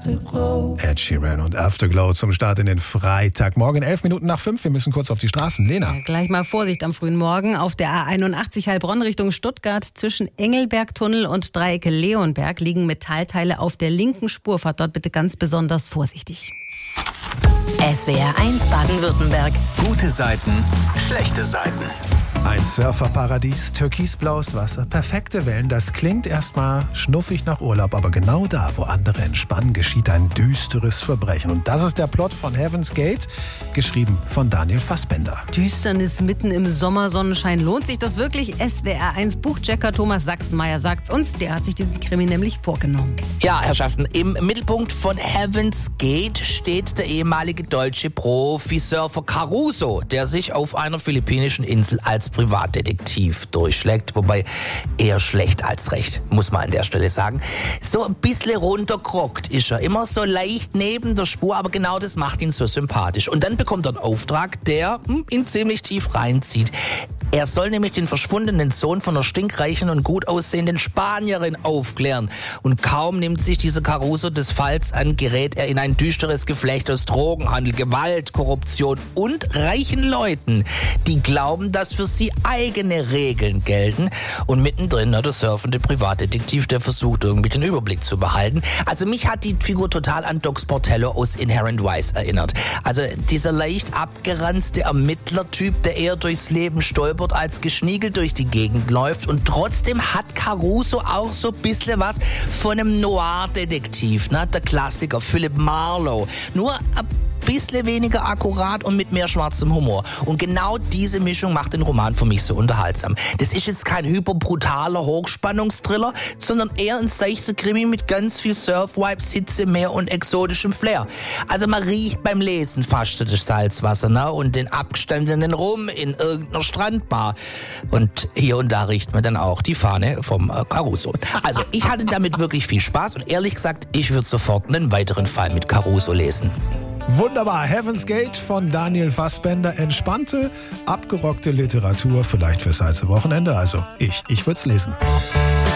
Ed Sheeran und Afterglow zum Start in den Freitagmorgen. 5:11. Wir müssen kurz auf die Straßen. Lena. Ja, gleich mal Vorsicht am frühen Morgen. Auf der A81 Heilbronn Richtung Stuttgart zwischen Engelbergtunnel und Dreiecke Leonberg liegen Metallteile auf der linken Spur. Fahrt dort bitte ganz besonders vorsichtig. SWR1 Baden-Württemberg. Gute Seiten, schlechte Seiten. Ein Surferparadies, türkisblaues Wasser, perfekte Wellen. Das klingt erstmal schnuffig nach Urlaub, aber genau da, wo andere entspannen, geschieht ein düsteres Verbrechen. Und das ist der Plot von Heaven's Gate, geschrieben von Daniel Fassbender. Düsternis mitten im Sommersonnenschein. Lohnt sich das wirklich? SWR1 Buchchecker Thomas Sachsenmeier sagt's uns. Der hat sich diesen Krimi nämlich vorgenommen. Ja, Herrschaften, im Mittelpunkt von Heaven's Gate steht der ehemalige deutsche Profisurfer Caruso, der sich auf einer philippinischen Insel als Privatdetektiv durchschlägt, wobei eher schlecht als recht, muss man an der Stelle sagen. So ein bisschen runterkrockt ist er, immer so leicht neben der Spur, aber genau das macht ihn so sympathisch. Und dann bekommt er einen Auftrag, der ihn ziemlich tief reinzieht. Er soll nämlich den verschwundenen Sohn von einer stinkreichen und gut aussehenden Spanierin aufklären. Und kaum nimmt sich dieser Caruso des Falls an, gerät er in ein düsteres Geflecht aus Drogenhandel, Gewalt, Korruption und reichen Leuten, die glauben, dass für sie eigene Regeln gelten. Und mittendrin der surfende Privatdetektiv, der versucht, irgendwie den Überblick zu behalten. Also mich hat die Figur total an Doc Sportello aus Inherent Vice erinnert. Also dieser leicht abgeranzte Ermittlertyp, der eher durchs Leben stolpert, als geschniegelt durch die Gegend läuft. Und trotzdem hat Caruso auch so ein bisschen was von einem Noir-Detektiv, ne? Der Klassiker Philip Marlowe. Nur ein bisschen weniger akkurat und mit mehr schwarzem Humor. Und genau diese Mischung macht den Roman für mich so unterhaltsam. Das ist jetzt kein hyperbrutaler Hochspannungstriller, sondern eher ein seichter Krimi mit ganz viel Surf-Vibes, Hitze, Meer und exotischem Flair. Also man riecht beim Lesen fast das Salzwasser, ne? Und den abgestandenen Rum in irgendeiner Strandbar. Und hier und da riecht man dann auch die Fahne vom Caruso. Also ich hatte damit wirklich viel Spaß und ehrlich gesagt, ich würde sofort einen weiteren Fall mit Caruso lesen. Wunderbar, Heaven's Gate von Daniel Fassbender. Entspannte, abgerockte Literatur, vielleicht fürs heiße Wochenende. Also ich würde es lesen.